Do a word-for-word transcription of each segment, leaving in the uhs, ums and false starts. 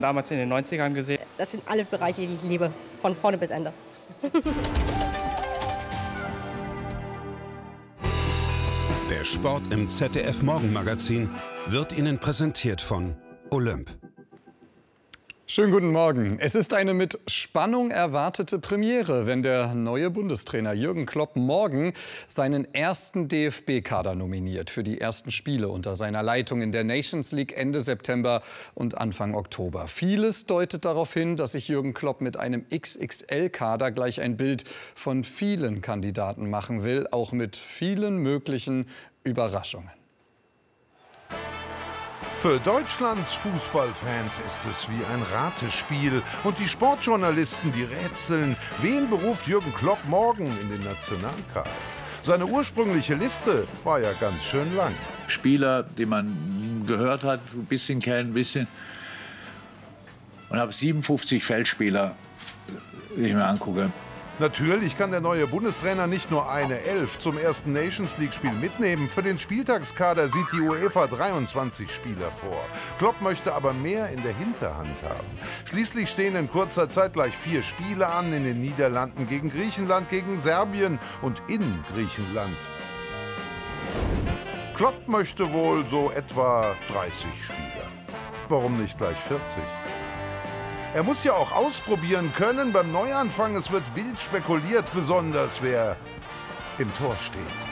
Damals in den neunzigern gesehen. Das sind alle Bereiche, die ich liebe, von vorne bis Ende. Der Sport im Z D F Morgenmagazin wird Ihnen präsentiert von Olymp. Schönen guten Morgen. Es ist eine mit Spannung erwartete Premiere, wenn der neue Bundestrainer Jürgen Klopp morgen seinen ersten D F B-Kader nominiert für die ersten Spiele unter seiner Leitung in der Nations League Ende September und Anfang Oktober. Vieles deutet darauf hin, dass sich Jürgen Klopp mit einem X X L-Kader gleich ein Bild von vielen Kandidaten machen will, auch mit vielen möglichen Überraschungen. Für Deutschlands Fußballfans ist es wie ein Ratespiel. Und die Sportjournalisten, die rätseln, wen beruft Jürgen Klopp morgen in den Nationalkader? Seine ursprüngliche Liste war ja ganz schön lang. Spieler, die man gehört hat, ein bisschen kennen, ein bisschen. Und habe siebenundfünfzig Feldspieler, die ich mir angucke. Natürlich kann der neue Bundestrainer nicht nur eine Elf zum ersten Nations League-Spiel mitnehmen. Für den Spieltagskader sieht die UEFA dreiundzwanzig Spieler vor. Klopp möchte aber mehr in der Hinterhand haben. Schließlich stehen in kurzer Zeit gleich vier Spiele an, in den Niederlanden gegen Griechenland, gegen Serbien und in Griechenland. Klopp möchte wohl so etwa dreißig Spieler. Warum nicht gleich vierzig? Er muss ja auch ausprobieren können beim Neuanfang. Es wird wild spekuliert, besonders wer im Tor steht.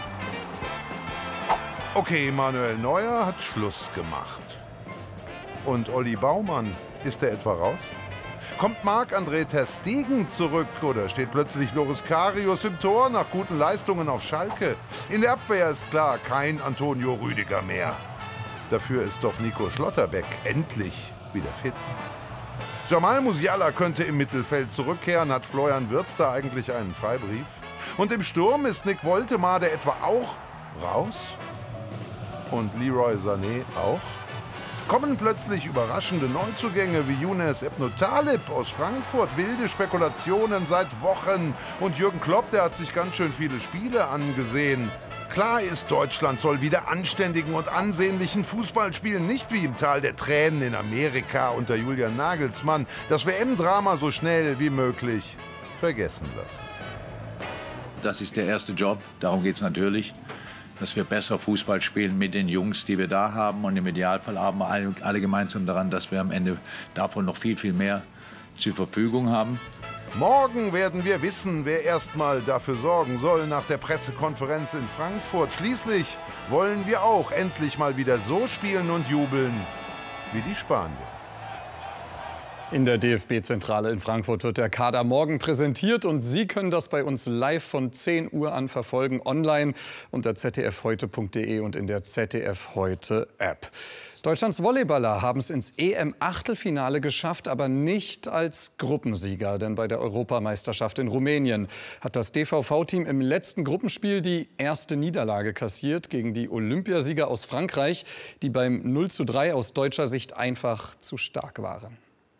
Okay, Manuel Neuer hat Schluss gemacht. Und Olli Baumann, ist er etwa raus? Kommt Marc-André ter Stegen zurück oder steht plötzlich Loris Karius im Tor nach guten Leistungen auf Schalke? In der Abwehr ist klar, kein Antonio Rüdiger mehr. Dafür ist doch Nico Schlotterbeck endlich wieder fit. Jamal Musiala könnte im Mittelfeld zurückkehren. Hat Florian Wirtz da eigentlich einen Freibrief? Und im Sturm ist Nick Woltemade etwa auch raus? Und Leroy Sané auch? Kommen plötzlich überraschende Neuzugänge wie Younes Ebnou Talib aus Frankfurt? Wilde Spekulationen seit Wochen. Und Jürgen Klopp, der hat sich ganz schön viele Spiele angesehen. Klar ist, Deutschland soll wieder anständigen und ansehnlichen Fußball spielen, nicht wie im Tal der Tränen in Amerika unter Julian Nagelsmann. Das W M-Drama so schnell wie möglich vergessen lassen. Das ist der erste Job, darum geht es natürlich, dass wir besser Fußball spielen mit den Jungs, die wir da haben. Und im Idealfall haben wir alle, alle gemeinsam daran, dass wir am Ende davon noch viel, viel mehr zur Verfügung haben. Morgen werden wir wissen, wer erstmal dafür sorgen soll nach der Pressekonferenz in Frankfurt. Schließlich wollen wir auch endlich mal wieder so spielen und jubeln wie die Spanier. In der D F B-Zentrale in Frankfurt wird der Kader morgen präsentiert und Sie können das bei uns live von zehn Uhr an verfolgen, online unter z d f heute punkt de und in der Z D F Heute App. Deutschlands Volleyballer haben es ins E M-Achtelfinale geschafft, aber nicht als Gruppensieger. Denn bei der Europameisterschaft in Rumänien hat das D V V-Team im letzten Gruppenspiel die erste Niederlage kassiert gegen die Olympiasieger aus Frankreich, die beim null zu drei aus deutscher Sicht einfach zu stark waren.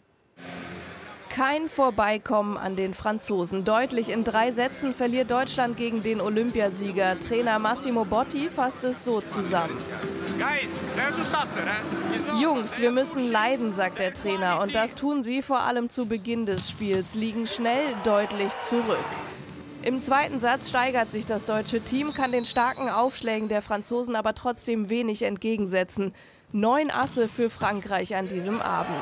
Kein Vorbeikommen an den Franzosen. Deutlich in drei Sätzen verliert Deutschland gegen den Olympiasieger. Trainer Massimo Botti fasst es so zusammen. Jungs, wir müssen leiden, sagt der Trainer. Und das tun sie vor allem zu Beginn des Spiels, liegen schnell deutlich zurück. Im zweiten Satz steigert sich das deutsche Team, kann den starken Aufschlägen der Franzosen aber trotzdem wenig entgegensetzen. Neun Asse für Frankreich an diesem Abend.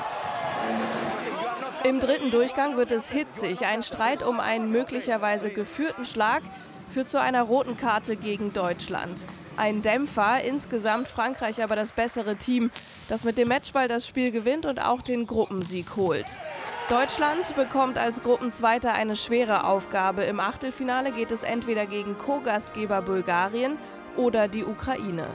Im dritten Durchgang wird es hitzig. Ein Streit um einen möglicherweise geführten Schlag führt zu einer roten Karte gegen Deutschland. Ein Dämpfer, insgesamt Frankreich aber das bessere Team, das mit dem Matchball das Spiel gewinnt und auch den Gruppensieg holt. Deutschland bekommt als Gruppenzweiter eine schwere Aufgabe. Im Achtelfinale geht es entweder gegen Co-Gastgeber Bulgarien oder die Ukraine.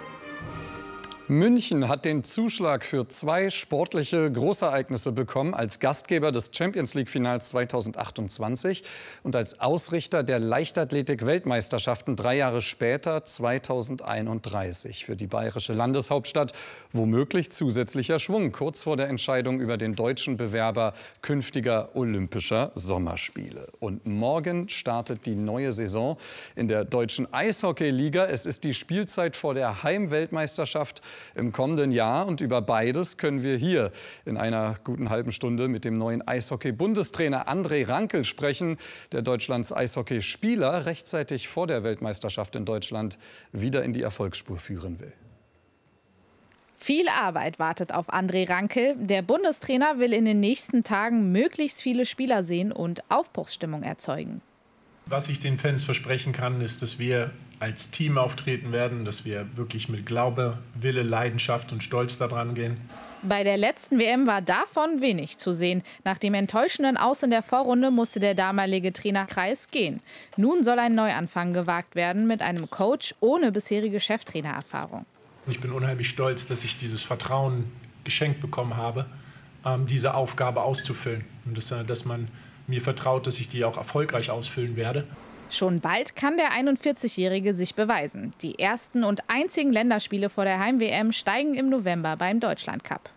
München hat den Zuschlag für zwei sportliche Großereignisse bekommen, als Gastgeber des Champions-League-Finals zweitausendachtundzwanzig und als Ausrichter der Leichtathletik-Weltmeisterschaften drei Jahre später, zweitausendeinunddreißig. Für die bayerische Landeshauptstadt womöglich zusätzlicher Schwung, kurz vor der Entscheidung über den deutschen Bewerber künftiger Olympischer Sommerspiele. Und morgen startet die neue Saison in der deutschen Eishockey-Liga. Es ist die Spielzeit vor der Heimweltmeisterschaft im kommenden Jahr. Und über beides können wir hier in einer guten halben Stunde mit dem neuen Eishockey-Bundestrainer André Rankel sprechen, der Deutschlands Eishockeyspieler rechtzeitig vor der Weltmeisterschaft in Deutschland wieder in die Erfolgsspur führen will. Viel Arbeit wartet auf André Rankel. Der Bundestrainer will in den nächsten Tagen möglichst viele Spieler sehen und Aufbruchsstimmung erzeugen. Was ich den Fans versprechen kann, ist, dass wir als Team auftreten werden, dass wir wirklich mit Glaube, Wille, Leidenschaft und Stolz daran gehen. Bei der letzten W M war davon wenig zu sehen. Nach dem enttäuschenden Aus in der Vorrunde musste der damalige Trainer Kreis gehen. Nun soll ein Neuanfang gewagt werden mit einem Coach ohne bisherige Cheftrainererfahrung. Ich bin unheimlich stolz, dass ich dieses Vertrauen geschenkt bekommen habe, ähm, diese Aufgabe auszufüllen. Und dass, äh, dass man mir vertraut, dass ich die auch erfolgreich ausfüllen werde. Schon bald kann der einundvierzigjährige sich beweisen. Die ersten und einzigen Länderspiele vor der Heim-W M steigen im November beim Deutschlandcup.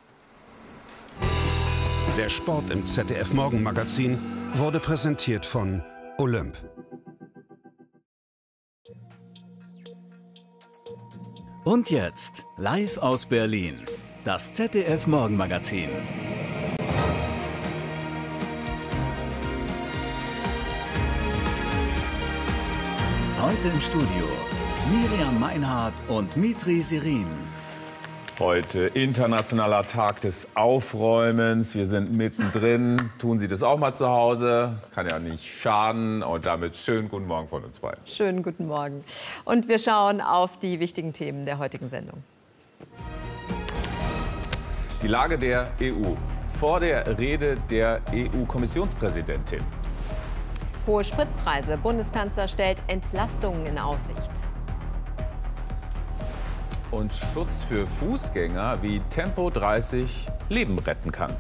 Der Sport im Z D F Morgenmagazin wurde präsentiert von Olymp. Und jetzt live aus Berlin, das Z D F Morgenmagazin. Heute im Studio Miriam Meinhardt und Mitri Sirin. Heute internationaler Tag des Aufräumens. Wir sind mittendrin. Tun Sie das auch mal zu Hause. Kann ja nicht schaden. Und damit schönen guten Morgen von uns beiden. Schönen guten Morgen. Und wir schauen auf die wichtigen Themen der heutigen Sendung. Die Lage der E U. Vor der Rede der E U-Kommissionspräsidentin. Hohe Spritpreise. Bundeskanzler stellt Entlastungen in Aussicht. Und Schutz für Fußgänger, wie Tempo dreißig Leben retten kann.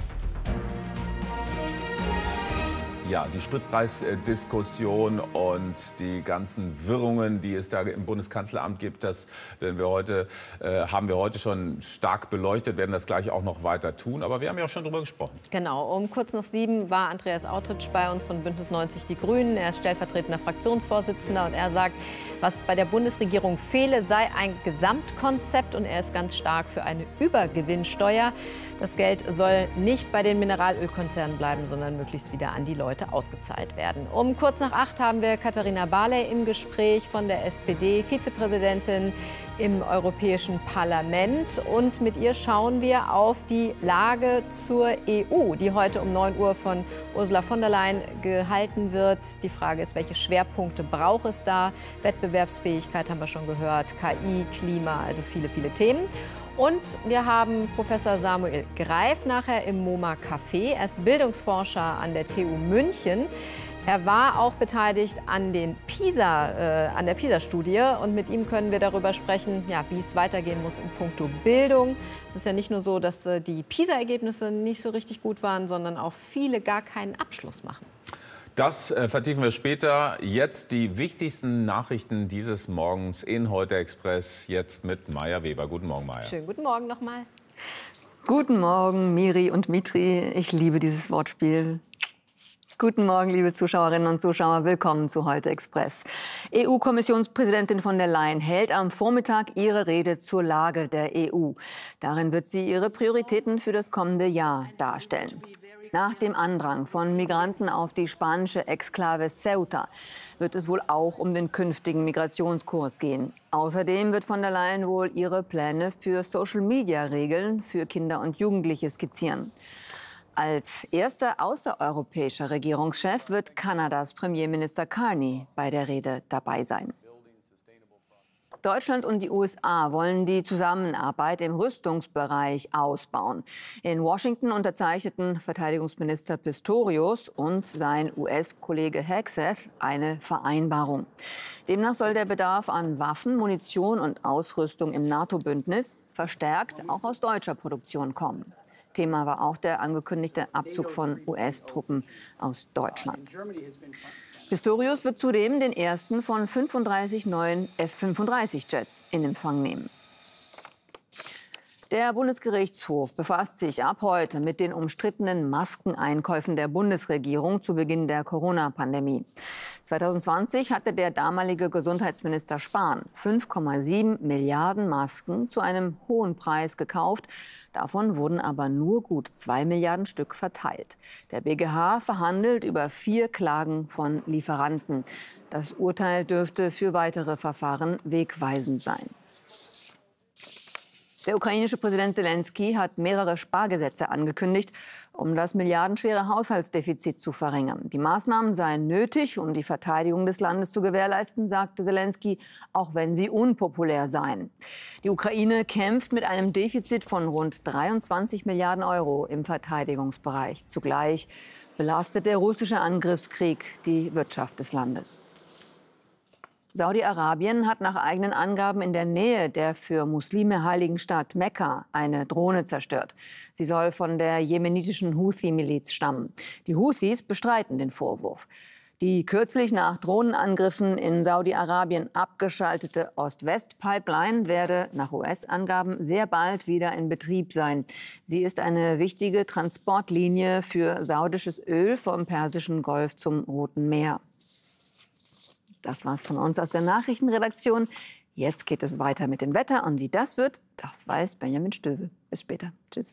Ja, die Spritpreisdiskussion und die ganzen Wirrungen, die es da im Bundeskanzleramt gibt, das werden wir heute, äh, haben wir heute schon stark beleuchtet, werden das gleich auch noch weiter tun. Aber wir haben ja auch schon darüber gesprochen. Genau, um kurz nach sieben war Andreas Autritsch bei uns von Bündnis neunzig Die Grünen. Er ist stellvertretender Fraktionsvorsitzender und er sagt, was bei der Bundesregierung fehle, sei ein Gesamtkonzept und er ist ganz stark für eine Übergewinnsteuer. Das Geld soll nicht bei den Mineralölkonzernen bleiben, sondern möglichst wieder an die Leute ausgezahlt werden. Um kurz nach acht haben wir Katharina Barley im Gespräch von der S P D, Vizepräsidentin im Europäischen Parlament. Und mit ihr schauen wir auf die Lage zur E U, die heute um neun Uhr von Ursula von der Leyen gehalten wird. Die Frage ist, welche Schwerpunkte braucht es da? Wettbewerbsfähigkeit haben wir schon gehört, K I, Klima, also viele, viele Themen. Und wir haben Professor Samuel Greif nachher im MoMA Café. Er ist Bildungsforscher an der T U München. Er war auch beteiligt an, den PISA, äh, an der PISA-Studie. Und mit ihm können wir darüber sprechen, ja, wie es weitergehen muss in puncto Bildung. Es ist ja nicht nur so, dass äh, die PISA-Ergebnisse nicht so richtig gut waren, sondern auch viele gar keinen Abschluss machen. Das äh, vertiefen wir später. Jetzt die wichtigsten Nachrichten dieses Morgens in Heute Express. Jetzt mit Maja Weber. Guten Morgen, Maja. Schönen guten Morgen nochmal. Guten Morgen, Miri und Mitri. Ich liebe dieses Wortspiel. Guten Morgen, liebe Zuschauerinnen und Zuschauer. Willkommen zu Heute Express. E U-Kommissionspräsidentin von der Leyen hält am Vormittag ihre Rede zur Lage der E U. Darin wird sie ihre Prioritäten für das kommende Jahr darstellen. Nach dem Andrang von Migranten auf die spanische Exklave Ceuta wird es wohl auch um den künftigen Migrationskurs gehen. Außerdem wird von der Leyen wohl ihre Pläne für Social-Media-Regeln für Kinder und Jugendliche skizzieren. Als erster außereuropäischer Regierungschef wird Kanadas Premierminister Carney bei der Rede dabei sein. Deutschland und die U S A wollen die Zusammenarbeit im Rüstungsbereich ausbauen. In Washington unterzeichneten Verteidigungsminister Pistorius und sein U S-Kollege Hegseth eine Vereinbarung. Demnach soll der Bedarf an Waffen, Munition und Ausrüstung im NATO-Bündnis verstärkt auch aus deutscher Produktion kommen. Thema war auch der angekündigte Abzug von U S-Truppen aus Deutschland. Pistorius wird zudem den ersten von fünfunddreißig neuen F fünfunddreißig Jets in Empfang nehmen. Der Bundesgerichtshof befasst sich ab heute mit den umstrittenen Maskeneinkäufen der Bundesregierung zu Beginn der Corona-Pandemie. zwanzig zwanzig hatte der damalige Gesundheitsminister Spahn fünf Komma sieben Milliarden Masken zu einem hohen Preis gekauft. Davon wurden aber nur gut zwei Milliarden Stück verteilt. Der B G H verhandelt über vier Klagen von Lieferanten. Das Urteil dürfte für weitere Verfahren wegweisend sein. Der ukrainische Präsident Selenskyj hat mehrere Spargesetze angekündigt, um das milliardenschwere Haushaltsdefizit zu verringern. Die Maßnahmen seien nötig, um die Verteidigung des Landes zu gewährleisten, sagte Selenskyj, auch wenn sie unpopulär seien. Die Ukraine kämpft mit einem Defizit von rund dreiundzwanzig Milliarden Euro im Verteidigungsbereich. Zugleich belastet der russische Angriffskrieg die Wirtschaft des Landes. Saudi-Arabien hat nach eigenen Angaben in der Nähe der für Muslime heiligen Stadt Mekka eine Drohne zerstört. Sie soll von der jemenitischen Houthi-Miliz stammen. Die Houthis bestreiten den Vorwurf. Die kürzlich nach Drohnenangriffen in Saudi-Arabien abgeschaltete Ost-West-Pipeline werde nach U S-Angaben sehr bald wieder in Betrieb sein. Sie ist eine wichtige Transportlinie für saudisches Öl vom Persischen Golf zum Roten Meer. Das war's von uns aus der Nachrichtenredaktion. Jetzt geht es weiter mit dem Wetter. Und wie das wird, das weiß Benjamin Stöwe. Bis später. Tschüss.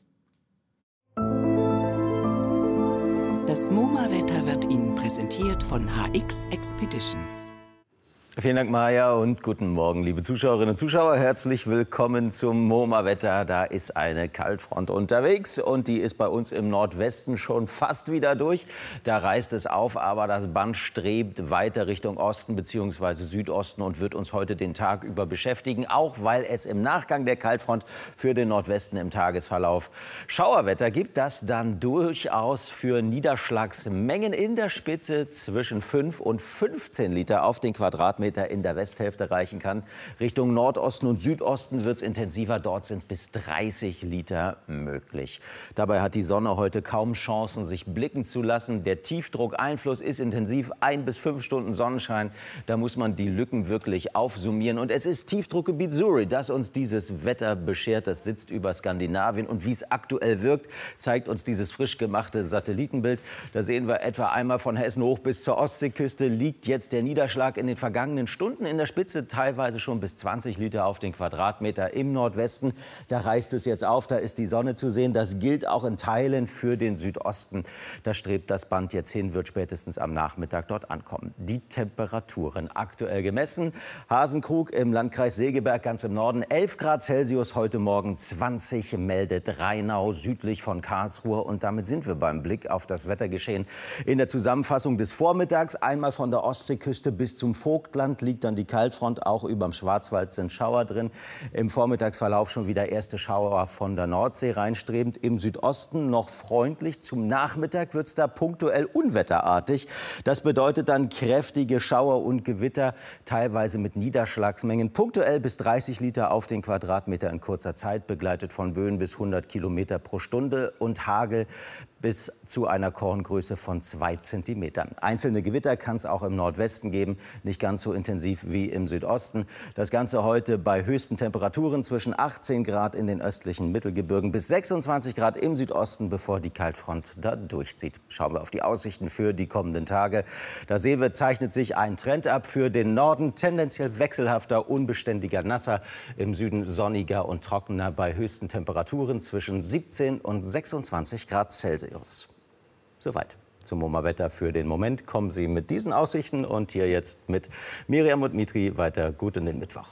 Das MoMA-Wetter wird Ihnen präsentiert von H X Expeditions. Vielen Dank, Maja, und guten Morgen, liebe Zuschauerinnen und Zuschauer. Herzlich willkommen zum MoMA-Wetter. Da ist eine Kaltfront unterwegs und die ist bei uns im Nordwesten schon fast wieder durch. Da reißt es auf, aber das Band strebt weiter Richtung Osten bzw. Südosten und wird uns heute den Tag über beschäftigen, auch weil es im Nachgang der Kaltfront für den Nordwesten im Tagesverlauf Schauerwetter gibt, das dann durchaus für Niederschlagsmengen in der Spitze zwischen fünf und fünfzehn Liter auf den Quadratmeter in der Westhälfte reichen kann. Richtung Nordosten und Südosten wird es intensiver. Dort sind bis dreißig Liter möglich. Dabei hat die Sonne heute kaum Chancen, sich blicken zu lassen. Der Tiefdruckeinfluss ist intensiv. Ein bis fünf Stunden Sonnenschein. Da muss man die Lücken wirklich aufsummieren. Und es ist Tiefdruckgebiet Suri, das uns dieses Wetter beschert. Das sitzt über Skandinavien. Und wie es aktuell wirkt, zeigt uns dieses frisch gemachte Satellitenbild. Da sehen wir etwa einmal von Hessen hoch bis zur Ostseeküste liegt jetzt der Niederschlag in den vergangenen Stunden in der Spitze teilweise schon bis zwanzig Liter auf den Quadratmeter im Nordwesten. Da reißt es jetzt auf, da ist die Sonne zu sehen. Das gilt auch in Teilen für den Südosten. Da strebt das Band jetzt hin, wird spätestens am Nachmittag dort ankommen. Die Temperaturen aktuell gemessen. Hasenkrug im Landkreis Segeberg ganz im Norden elf Grad Celsius heute Morgen, zwanzig meldet Rheinau südlich von Karlsruhe. Und damit sind wir beim Blick auf das Wettergeschehen in der Zusammenfassung des Vormittags. Einmal von der Ostseeküste bis zum Vogtland liegt dann die Kaltfront, auch über dem Schwarzwald sind Schauer drin. Im Vormittagsverlauf schon wieder erste Schauer von der Nordsee reinstrebend. Im Südosten noch freundlich. Zum Nachmittag wird es da punktuell unwetterartig. Das bedeutet dann kräftige Schauer und Gewitter, teilweise mit Niederschlagsmengen. Punktuell bis dreißig Liter auf den Quadratmeter in kurzer Zeit, begleitet von Böen bis hundert Kilometer pro Stunde und Hagel bis zu einer Korngröße von zwei Zentimetern. Einzelne Gewitter kann es auch im Nordwesten geben, nicht ganz so intensiv wie im Südosten. Das Ganze heute bei höchsten Temperaturen zwischen achtzehn Grad in den östlichen Mittelgebirgen bis sechsundzwanzig Grad im Südosten, bevor die Kaltfront da durchzieht. Schauen wir auf die Aussichten für die kommenden Tage. Da sehen wir, zeichnet sich ein Trend ab für den Norden. Tendenziell wechselhafter, unbeständiger, nasser. Im Süden sonniger und trockener bei höchsten Temperaturen zwischen siebzehn und sechsundzwanzig Grad Celsius. Soweit zum MoMA-Wetter für den Moment. Kommen Sie mit diesen Aussichten und hier jetzt mit Miriam und Mitri weiter gut in den Mittwoch.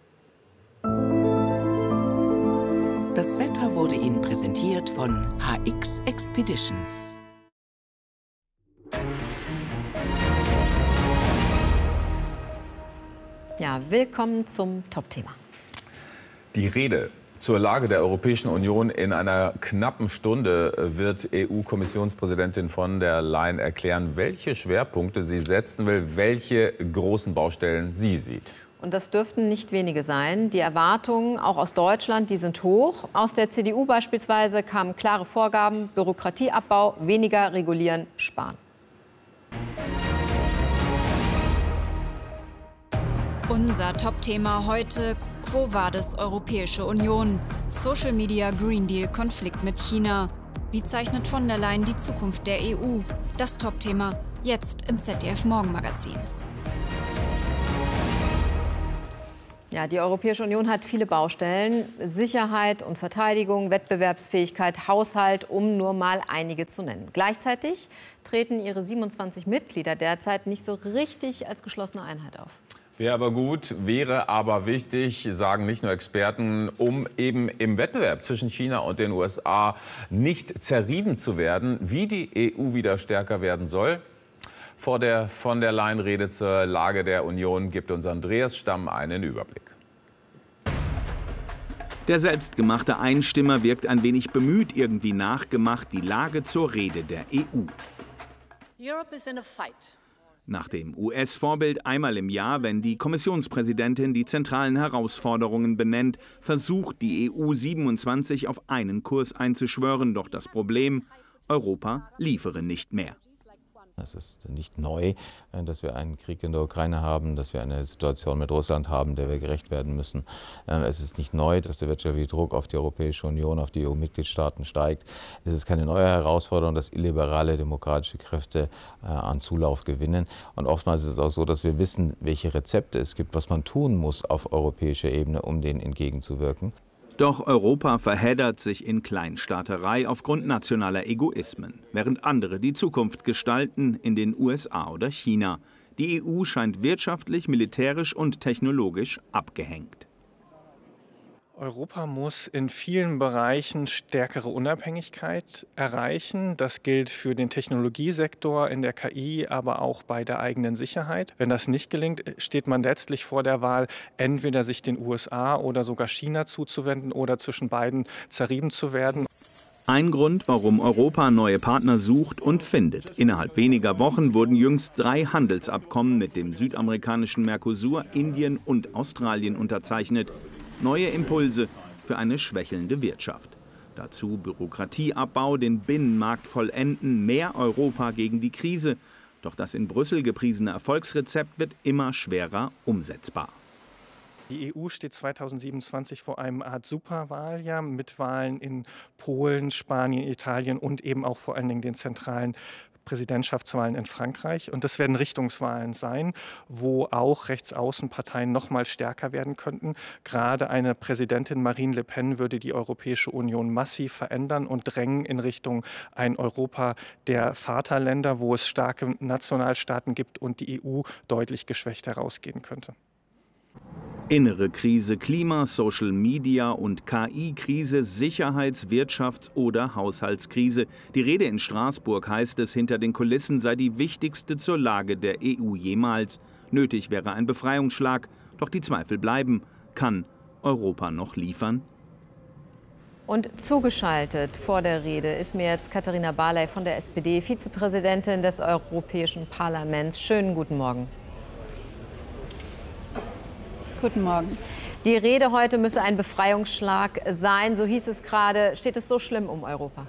Das Wetter wurde Ihnen präsentiert von H X Expeditions. Ja, willkommen zum Top-Thema. Die Rede zur Lage der Europäischen Union in einer knappen Stunde wird E U-Kommissionspräsidentin von der Leyen erklären, welche Schwerpunkte sie setzen will, welche großen Baustellen sie sieht. Und das dürften nicht wenige sein. Die Erwartungen, auch aus Deutschland, die sind hoch. Aus der C D U beispielsweise kamen klare Vorgaben, Bürokratieabbau, weniger regulieren, sparen. Unser Top-Thema heute: Quo Vadis Europäische Union. Social Media Green Deal Konflikt mit China. Wie zeichnet von der Leyen die Zukunft der E U? Das Topthema jetzt im Z D F Morgenmagazin. Ja, die Europäische Union hat viele Baustellen. Sicherheit und Verteidigung, Wettbewerbsfähigkeit, Haushalt, um nur mal einige zu nennen. Gleichzeitig treten ihre siebenundzwanzig Mitglieder derzeit nicht so richtig als geschlossene Einheit auf. Wäre aber gut, wäre aber wichtig, sagen nicht nur Experten, um eben im Wettbewerb zwischen China und den U S A nicht zerrieben zu werden, wie die E U wieder stärker werden soll. Vor der von der Leyen-Rede zur Lage der Union gibt uns Andreas Stamm einen Überblick. Der selbstgemachte Einstimmer wirkt ein wenig bemüht, irgendwie nachgemacht, die Lage zur Rede der E U. Europe is in a fight. Nach dem U S-Vorbild einmal im Jahr, wenn die Kommissionspräsidentin die zentralen Herausforderungen benennt, versucht die E U siebenundzwanzig auf einen Kurs einzuschwören. Doch das Problem, Europa liefere nicht mehr. Es ist nicht neu, dass wir einen Krieg in der Ukraine haben, dass wir eine Situation mit Russland haben, der wir gerecht werden müssen. Es ist nicht neu, dass der wirtschaftliche Druck auf die Europäische Union, auf die E U-Mitgliedstaaten steigt. Es ist keine neue Herausforderung, dass illiberale demokratische Kräfte an Zulauf gewinnen. Und oftmals ist es auch so, dass wir wissen, welche Rezepte es gibt, was man tun muss auf europäischer Ebene, um denen entgegenzuwirken. Doch Europa verheddert sich in Kleinstaaterei aufgrund nationaler Egoismen, während andere die Zukunft gestalten in den U S A oder China. Die E U scheint wirtschaftlich, militärisch und technologisch abgehängt. Europa muss in vielen Bereichen stärkere Unabhängigkeit erreichen. Das gilt für den Technologiesektor, in der K I, aber auch bei der eigenen Sicherheit. Wenn das nicht gelingt, steht man letztlich vor der Wahl, entweder sich den U S A oder sogar China zuzuwenden oder zwischen beiden zerrieben zu werden. Ein Grund, warum Europa neue Partner sucht und findet. Innerhalb weniger Wochen wurden jüngst drei Handelsabkommen mit dem südamerikanischen Mercosur, Indien und Australien unterzeichnet. Neue Impulse für eine schwächelnde Wirtschaft. Dazu Bürokratieabbau, den Binnenmarkt vollenden, mehr Europa gegen die Krise. Doch das in Brüssel gepriesene Erfolgsrezept wird immer schwerer umsetzbar. Die E U steht zweitausendsiebenundzwanzig vor einem Art Superwahljahr mit Wahlen in Polen, Spanien, Italien und eben auch vor allen Dingen den zentralen Präsidentschaftswahlen in Frankreich. Und das werden Richtungswahlen sein, wo auch Rechtsaußenparteien noch mal stärker werden könnten. Gerade eine Präsidentin Marine Le Pen würde die Europäische Union massiv verändern und drängen in Richtung ein Europa der Vaterländer, wo es starke Nationalstaaten gibt und die E U deutlich geschwächt herausgehen könnte. Innere Krise, Klima, Social Media und K I-Krise, Sicherheits-, Wirtschafts- oder Haushaltskrise. Die Rede in Straßburg heißt es, hinter den Kulissen sei die wichtigste zur Lage der E U jemals. Nötig wäre ein Befreiungsschlag, doch die Zweifel bleiben. Kann Europa noch liefern? Und zugeschaltet vor der Rede ist mir jetzt Katharina Barley von der S P D, Vizepräsidentin des Europäischen Parlaments. Schönen guten Morgen. Guten Morgen. Die Rede heute müsse ein Befreiungsschlag sein, so hieß es gerade. Steht es so schlimm um Europa?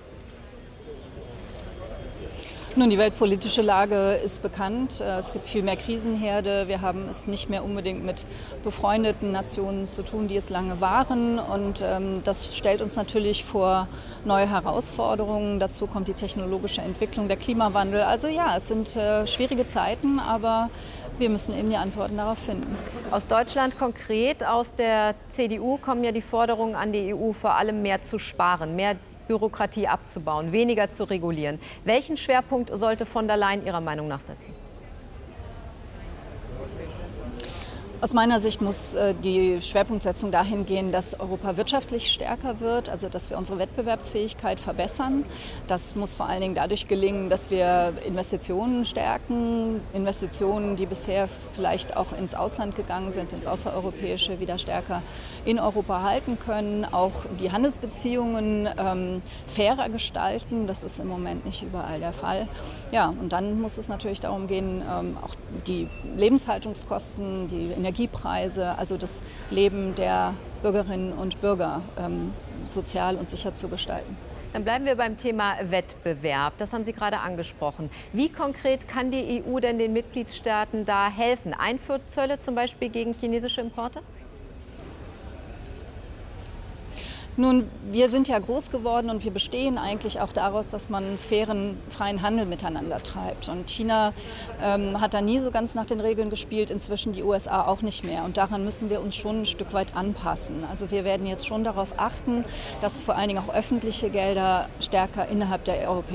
Nun, die weltpolitische Lage ist bekannt. Es gibt viel mehr Krisenherde. Wir haben es nicht mehr unbedingt mit befreundeten Nationen zu tun, die es lange waren. Und ähm, das stellt uns natürlich vor neue Herausforderungen. Dazu kommt die technologische Entwicklung, der Klimawandel. Also ja, es sind äh, schwierige Zeiten, aber wir müssen eben die Antworten darauf finden. Aus Deutschland konkret, aus der C D U kommen ja die Forderungen an die E U, vor allem mehr zu sparen, mehr Bürokratie abzubauen, weniger zu regulieren. Welchen Schwerpunkt sollte von der Leyen Ihrer Meinung nach setzen? Aus meiner Sicht muss äh, die Schwerpunktsetzung dahin gehen, dass Europa wirtschaftlich stärker wird, also dass wir unsere Wettbewerbsfähigkeit verbessern. Das muss vor allen Dingen dadurch gelingen, dass wir Investitionen stärken, Investitionen, die bisher vielleicht auch ins Ausland gegangen sind, ins Außereuropäische, wieder stärker in Europa halten können. Auch die Handelsbeziehungen ähm, fairer gestalten, das ist im Moment nicht überall der Fall. Ja, und dann muss es natürlich darum gehen, ähm, auch die Lebenshaltungskosten, die Energiepreise, also das Leben der Bürgerinnen und Bürger ähm, sozial und sicher zu gestalten. Dann bleiben wir beim Thema Wettbewerb. Das haben Sie gerade angesprochen. Wie konkret kann die E U denn den Mitgliedstaaten da helfen? Einfuhrzölle zum Beispiel gegen chinesische Importe? Nun, wir sind ja groß geworden und wir bestehen eigentlich auch daraus, dass man fairen, freien Handel miteinander treibt. Und China ähm, hat da nie so ganz nach den Regeln gespielt, inzwischen die U S A auch nicht mehr. Und daran müssen wir uns schon ein Stück weit anpassen. Also wir werden jetzt schon darauf achten, dass vor allen Dingen auch öffentliche Gelder stärker innerhalb der Europäischen